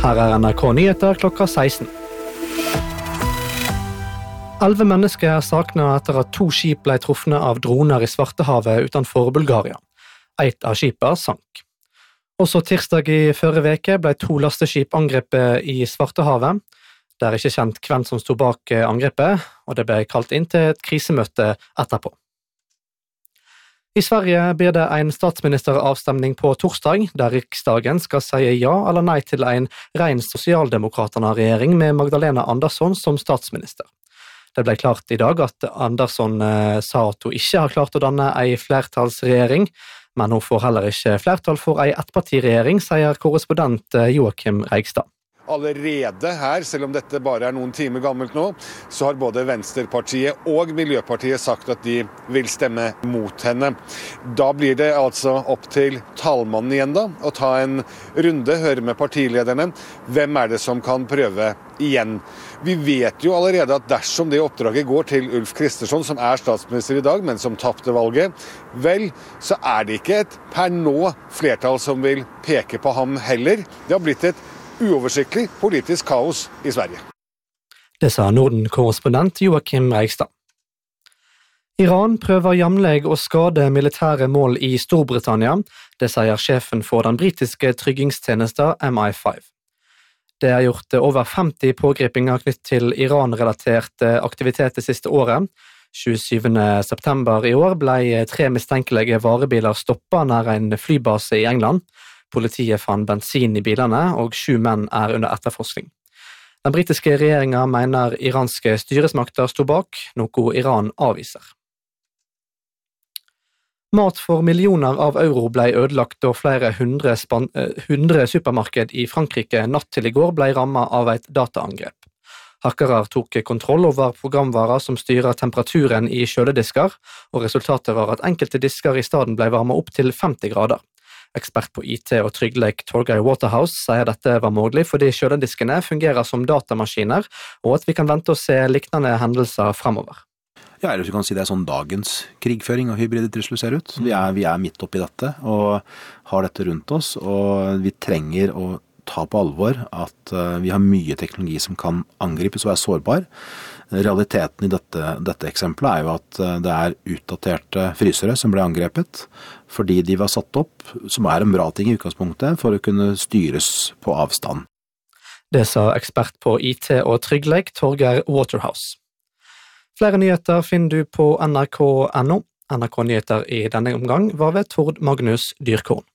Her NRK Nyheter klokka 16. 11 mennesker er savnet etter at 2 skip ble truffet av droner i Svartehavet utenfor Bulgaria. Et av skipene sank. Også tirsdag i forrige uke ble 2 lasteskip angrepet i Svartehavet. Det er ikke kjent hvem som stod bak angrepet, og det ble kalt inn til et krisemøte etterpå. I Sverige blir det en statsministeravstemning på torsdag, der Riksdagen skal si ja eller nei til en ren sosialdemokraterna-regjering med Magdalena Andersson som statsminister. Det ble klart i dag at Andersson sa at hun ikke har klart å danne en flertallsregjering, men hun får heller ikke flertall for en ettpartiregjering, sier korrespondent Joakim Reigstad. Allerede her, selv om dette bare er noen timer gammelt nå, så har både Venstrepartiet og Miljøpartiet sagt at de vil stemme mot henne. Da blir det altså opp til talmannen igjen da, å ta en runde, høre med partilederne. Hvem er det som kan prøve igjen? Vi vet jo allerede at dersom det oppdraget går til Ulf Kristersson, som er statsminister i dag, men som tapte valget, vel, så er det ikke et per nå flertall som vil peke på ham heller. Det har blitt et uoversiktlig politisk kaos i Sverige. Det sa Norden-korrespondent Joakim Reigstad. Iran prøver jevnlig å skade militære mål i Storbritannia, det sier sjefen for den britiske tryggingstjenesten MI5. Det er gjort over 50 pågripinger knytt til Iran-relatert aktivitet det siste året. 27. september i år ble 3 mistenkelige varebiler stoppet nær en flybase i England. Politiet fant bensin i bilene, og 7 menn er under etterforskning. Den britiske regjeringen mener iranske styresmakter stod bak, noe Iran avviser. Mat for millioner av euro ble ødelagt da flere hundre supermarked i Frankrike natt til i går ble rammet av et dataangrep. Hackere tok kontroll over programvarer som styrer temperaturen i kjøledisker, og resultatet var at enkelte disker i stedet ble varmet opp til 50 grader. Ekspert på IT og tryggleik Torgeir Waterhouse sier dette var mulig fordi kjølediskene fungerer som datamaskiner, og at vi kan vente å se lignende hendelser fremover. Ja, eller vi kan si det er sånn dagens krigføring og hybride trusler ser ut. Vi er midt oppi dette og har dette rundt oss, og vi trenger å ta på alvor at vi har mye teknologi som kan angripes og er sårbar. Realiteten i dette eksempelet er jo at det er utdaterte frysere som ble angrepet, fordi de var satt opp, som er en bra ting i utgangspunktet, for å kunne styres på avstand. Det sa ekspert på IT og tryggleik Torgeir Waterhouse. Flere nyheter finner du på nrk.no. NRK Nyheter i denne omgang var ved Tord Magnus Dyrkorn.